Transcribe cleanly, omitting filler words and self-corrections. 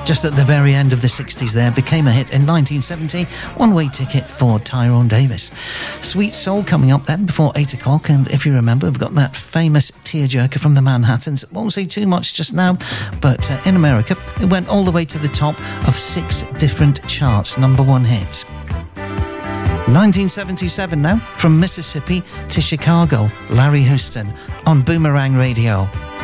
just at the very end of the 60s there, became a hit in 1970, One-Way Ticket for Tyrone Davis. Sweet Soul coming up then before 8 o'clock, and if you remember, we've got that famous tearjerker from the Manhattans. Won't say too much just now, but in America, it went all the way to the top of 6 different charts, number 1 hits. 1977 now, from Mississippi to Chicago, Larry Houston on Boomerang Radio.